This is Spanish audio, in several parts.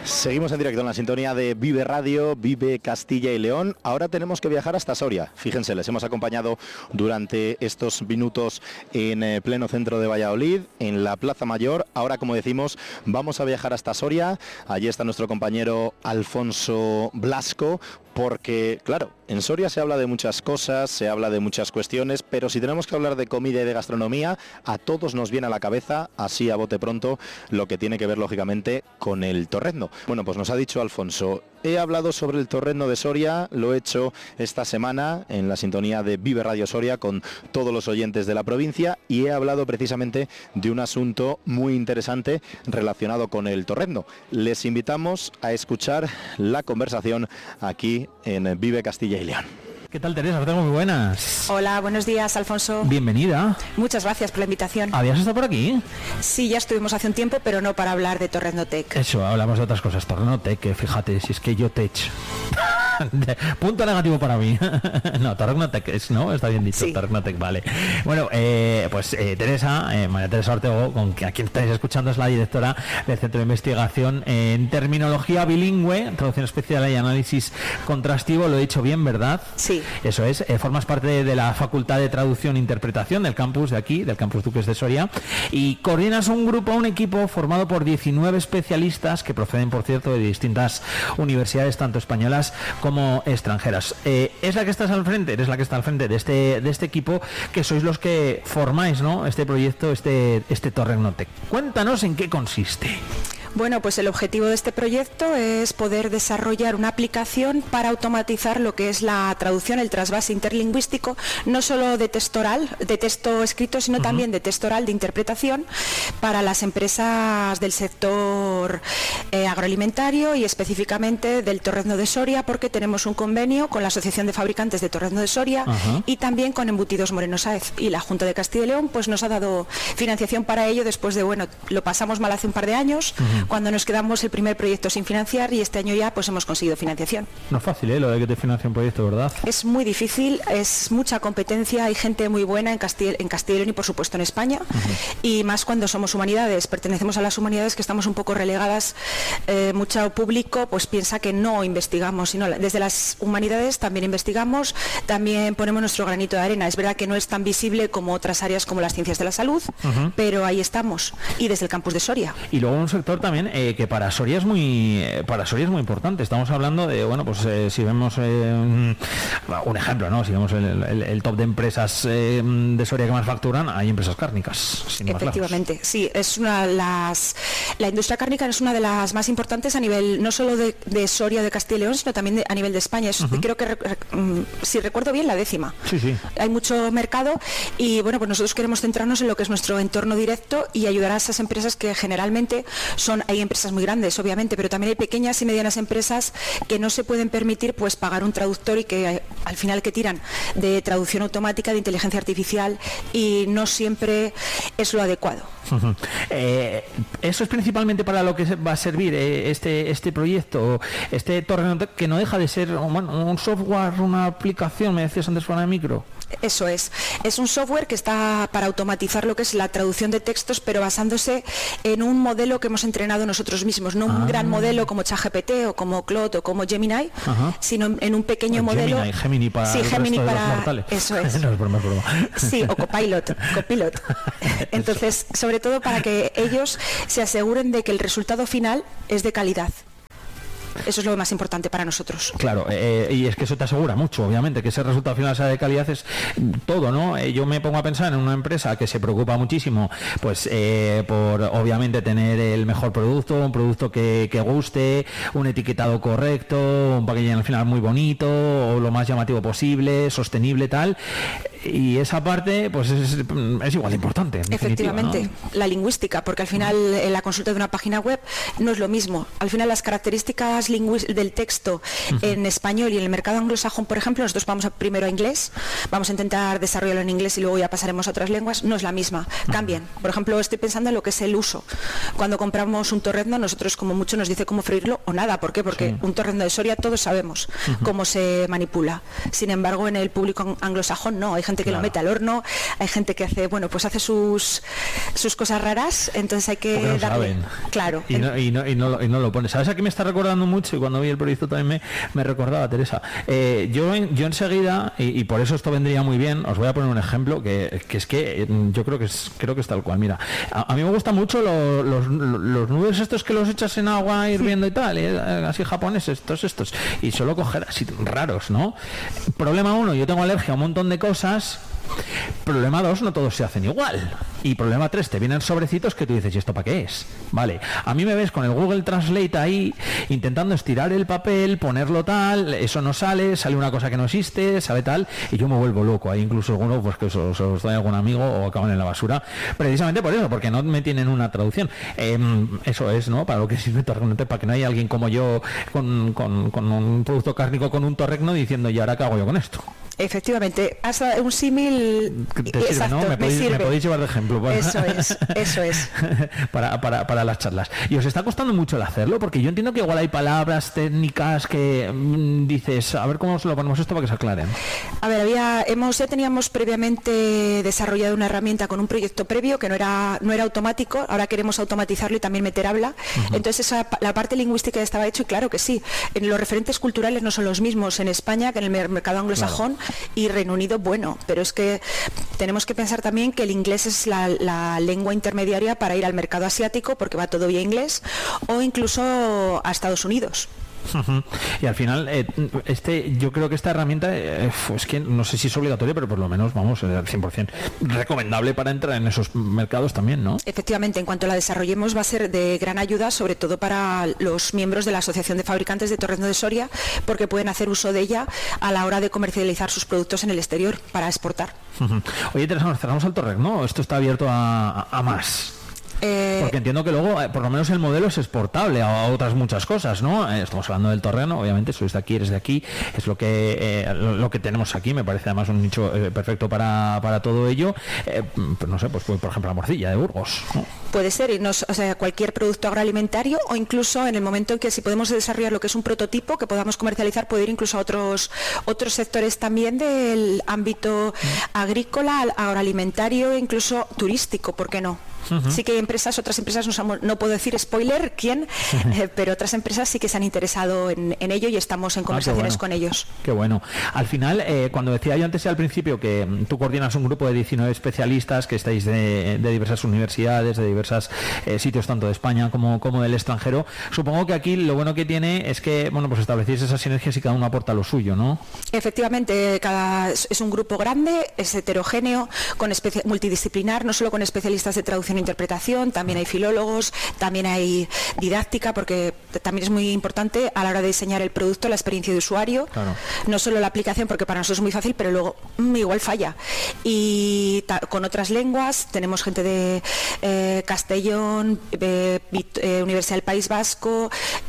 Seguimos en directo en la sintonía de Vive Radio, Vive Castilla y León. Ahora tenemos que viajar hasta Soria. Fíjense, les hemos acompañado durante estos minutos en pleno centro de Valladolid, en la Plaza Mayor. Ahora, como decimos, vamos a viajar hasta Soria. Allí está nuestro compañero Alfonso Blasco, porque, claro, en Soria se habla de muchas cosas, se habla de muchas cuestiones, pero si tenemos que hablar de comida y de gastronomía, a todos nos viene a la cabeza, así a bote pronto, lo que tiene que ver, lógicamente, con el torrezno. Bueno, pues nos ha dicho Alfonso, he hablado sobre el torrezno de Soria, lo he hecho esta semana en la sintonía de Vive Radio Soria con todos los oyentes de la provincia y he hablado precisamente de un asunto muy interesante relacionado con el torrezno. Les invitamos a escuchar la conversación aquí en Vive Castilla y León. ¿Qué tal, Teresa? Os tengo muy buenas. Hola, buenos días, Alfonso. Bienvenida. Muchas gracias por la invitación. ¿Habías estado por aquí? Sí, ya estuvimos hace un tiempo, pero no para hablar de Torreznotec. Eso, hablamos de otras cosas. Torreznotec, fíjate, si es que yo tech. Punto negativo para mí. No, Torreznotec, ¿no? Está bien dicho, sí. Torreznotec, vale. Bueno, Teresa, María Teresa Ortego, a quien estáis escuchando, es la directora del Centro de Investigación en Terminología Bilingüe, Traducción Especial y Análisis Contrastivo. Lo he dicho bien, ¿verdad? Sí. Eso es, formas parte de la Facultad de Traducción e Interpretación del campus de aquí, del campus Duques de Soria, y coordinas un equipo formado por 19 especialistas que proceden, por cierto, de distintas universidades, tanto españolas como extranjeras. Es la que estás al frente, eres la que está al frente de este equipo, que sois los que formáis, ¿no?, este proyecto, este Torreznotec. Cuéntanos en qué consiste. Bueno, pues el objetivo de este proyecto es poder desarrollar una aplicación para automatizar lo que es la traducción, el trasvase interlingüístico, no solo de texto oral, de texto escrito, sino también de texto oral, de interpretación, para las empresas del sector agroalimentario y específicamente del Torrezno de Soria, porque tenemos un convenio con la Asociación de Fabricantes de Torrezno de Soria y también con Embutidos Moreno Sáez. Y la Junta de Castilla y León pues nos ha dado financiación para ello después de, bueno, lo pasamos mal hace un par de años, cuando nos quedamos el primer proyecto sin financiar, y este año ya pues hemos conseguido financiación. No es fácil, lo de que te financie un proyecto, ¿verdad? Es muy difícil, es mucha competencia, hay gente muy buena en Castilla y León y por supuesto en España, y más cuando somos humanidades, pertenecemos a las humanidades, que estamos un poco relegadas. Mucho público pues piensa que no investigamos, sino desde las humanidades también investigamos, también ponemos nuestro granito de arena. Es verdad que no es tan visible como otras áreas como las ciencias de la salud, pero ahí estamos, y desde el campus de Soria. Y luego un sector también que para Soria es muy importante. Estamos hablando de, bueno, pues si vemos un ejemplo, ¿no? Si vemos el top de empresas de Soria que más facturan, hay empresas cárnicas. Efectivamente, sí, es la industria cárnica es una de las más importantes a nivel no solo de Soria, de Castilla y León, sino también a nivel de España. Creo que, si recuerdo bien, la 10ª. Sí. Hay mucho mercado y bueno, pues nosotros queremos centrarnos en lo que es nuestro entorno directo y ayudar a esas empresas que generalmente hay empresas muy grandes, obviamente, pero también hay pequeñas y medianas empresas que no se pueden permitir pues pagar un traductor y que al final que tiran de traducción automática, de inteligencia artificial, y no siempre es lo adecuado. Eso es principalmente para lo que va a servir este proyecto, este Torreznotec, que no deja de ser un software, una aplicación, me decías antes fuera de micro. Eso es un software que está para automatizar lo que es la traducción de textos, pero basándose en un modelo que hemos entrenado nosotros mismos, no un gran modelo como ChatGPT o como Claude o como Gemini, sino en un pequeño modelo. Gemini para sí, Gemini para los mortales. Eso es. No es broma. Sí, o Copilot. Entonces, sobre todo para que ellos se aseguren de que el resultado final es de calidad. Eso es lo más importante para nosotros. Claro, y es que eso te asegura mucho, obviamente, que ese resultado final sea de calidad, es todo, ¿no? Yo me pongo a pensar en una empresa que se preocupa muchísimo, pues por obviamente tener el mejor producto, un producto que guste, un etiquetado correcto, un packaging al final muy bonito, o lo más llamativo posible, sostenible, tal. Y esa parte pues es igual de importante. Efectivamente, ¿no? La lingüística, porque al final la consulta de una página web no es lo mismo. Al final las características del texto en español y en el mercado anglosajón, por ejemplo, nosotros vamos primero a inglés, vamos a intentar desarrollarlo en inglés y luego ya pasaremos a otras lenguas, no es la misma, cambian. Por ejemplo, estoy pensando en lo que es el uso. Cuando compramos un torrezno, nosotros como mucho nos dice cómo freírlo o nada. ¿Por qué? Porque un torrezno de Soria todos sabemos cómo se manipula. Sin embargo, en el público anglosajón no, hay gente gente que lo mete al horno, hay gente que hace, bueno, pues hace sus cosas raras, entonces hay que no darle... saben. Claro. Y no lo pones. ¿Sabes a qué me está recordando mucho? Y cuando vi el proyecto también me recordaba, Teresa. Yo enseguida, y por eso esto vendría muy bien, os voy a poner un ejemplo que es que yo creo que es tal cual. Mira, a mí me gustan mucho los nubes estos que los echas en agua hirviendo y tal, así japoneses, estos, y solo coger así raros, ¿no? Problema 1, yo tengo alergia a un montón de cosas. Problema 2, no todos se hacen igual. Y problema 3, te vienen sobrecitos que tú dices, ¿y esto para qué es? Vale, a mí me ves con el Google Translate ahí, intentando estirar el papel, ponerlo tal, eso no sale una cosa que no existe, sabe tal, y yo me vuelvo loco. Hay incluso algunos pues que se los da algún amigo o acaban en la basura, precisamente por eso, porque no me tienen una traducción. Eso es, ¿no? Para lo que sirve Torregno, para que no haya alguien como yo con un producto cárnico, con un torregno, diciendo, ¿y ahora qué hago yo con esto? Efectivamente, hasta un símil. Exacto, ¿no? me podéis llevar de ejemplo para... Eso es para las charlas. Y os está costando mucho el hacerlo, porque yo entiendo que igual hay palabras técnicas que dices, a ver cómo se lo ponemos esto para que se aclaren. A ver, ya teníamos previamente desarrollado una herramienta con un proyecto previo que no era automático, ahora queremos automatizarlo y también meter habla. Entonces la parte lingüística ya estaba hecho, y claro que sí, en los referentes culturales no son los mismos en España que en el mercado anglosajón. Claro. Y Reino Unido, bueno, pero es que tenemos que pensar también que el inglés es la lengua intermediaria para ir al mercado asiático, porque va todo vía inglés, o incluso a Estados Unidos. Y al final yo creo que esta herramienta es que no sé si es obligatoria, pero por lo menos vamos, 100% recomendable para entrar en esos mercados también, ¿no? Efectivamente, en cuanto la desarrollemos va a ser de gran ayuda, sobre todo para los miembros de la Asociación de Fabricantes de Torregno de Soria, porque pueden hacer uso de ella a la hora de comercializar sus productos en el exterior para exportar. Oye, Teresa, nos cerramos al Torregno, esto está abierto a más. Porque entiendo que luego, por lo menos el modelo es exportable a otras muchas cosas, ¿no? Estamos hablando del Torregno, obviamente, sois de aquí, eres de aquí, es lo que tenemos aquí, me parece además un nicho perfecto para todo ello. Pues no sé, pues por ejemplo la morcilla de Burgos, ¿no? Puede ser, cualquier producto agroalimentario, o incluso en el momento en que si podemos desarrollar lo que es un prototipo que podamos comercializar, puede ir incluso a otros sectores también del ámbito agrícola, agroalimentario e incluso turístico, ¿por qué no? Sí que hay otras empresas, no puedo decir spoiler quién, pero otras empresas sí que se han interesado en ello y estamos en conversaciones con ellos. Qué bueno. Al final, cuando decía yo antes al principio que tú coordinas un grupo de 19 especialistas que estáis de diversas universidades, de diversos sitios tanto de España como del extranjero, supongo que aquí lo bueno que tiene es que, bueno, pues establecéis esas sinergias y cada uno aporta lo suyo, ¿no? Efectivamente, es un grupo grande, es heterogéneo, multidisciplinar, no solo con especialistas de traducción e interpretación, también hay filólogos, también hay didáctica, porque también es muy importante a la hora de diseñar el producto, la experiencia de usuario, claro. No solo la aplicación, porque para nosotros es muy fácil, pero luego igual falla. Y con otras lenguas, tenemos gente de Castellón, Universidad del País Vasco,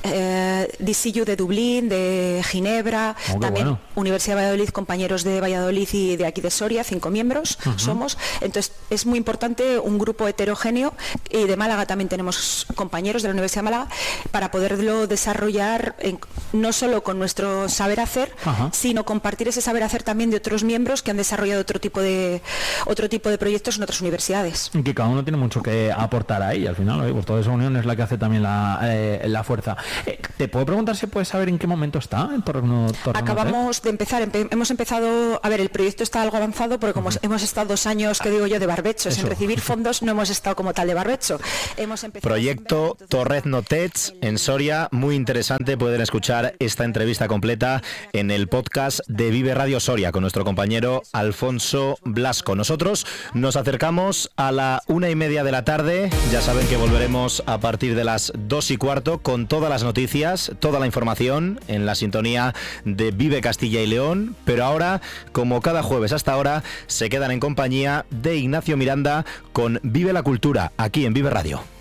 DCU de Dublín, de Ginebra, también bueno. Universidad de Valladolid, compañeros de Valladolid y de aquí de Soria, 5 miembros somos. Entonces es muy importante un grupo heterogéneo, y de Málaga también tenemos compañeros de la Universidad de Málaga, para poderlo desarrollar no solo con nuestro saber hacer, sino compartir ese saber hacer también de otros miembros que han desarrollado otro tipo de proyectos en otras universidades. Y que cada uno tiene mucho que aportar ahí, al final, pues toda esa unión es la que hace también la fuerza. ¿Te puedo preguntar si puedes saber en qué momento está el Torregno? Acabamos de empezar, hemos empezado, a ver, el proyecto está algo avanzado porque como hemos estado 2 años, que digo yo, de barbechos, en recibir fondos, no hemos estado como tal de barbecho. Proyecto Torregno Tech en Soria, muy interesante. Pueden escuchar esta entrevista completa en el podcast de Vive Radio Soria con nuestro compañero Alfonso Blasco. Nosotros nos acercamos a la 1:30 de la tarde. Ya saben que volveremos a partir de las 2:15 con todas las noticias, toda la información en la sintonía de Vive Castilla y León. Pero ahora, como cada jueves hasta ahora, se quedan en compañía de Ignacio Miranda con Vive la Cultura, aquí en Vive Radio.